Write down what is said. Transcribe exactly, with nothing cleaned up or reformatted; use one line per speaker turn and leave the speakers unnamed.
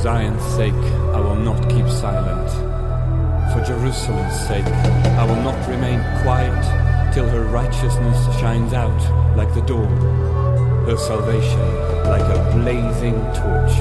Zion's sake, I will not keep silent. For Jerusalem's sake, I will not remain quiet till her righteousness shines out like the dawn, her salvation like a blazing torch.